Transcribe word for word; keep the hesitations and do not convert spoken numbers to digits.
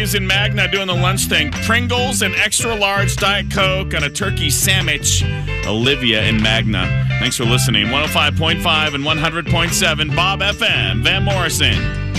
Is in Magna doing the lunch thing. Pringles, an extra large Diet Coke, and a turkey sandwich. Olivia in Magna. Thanks for listening. one oh five point five and one hundred point seven Bob F M. Van Morrison.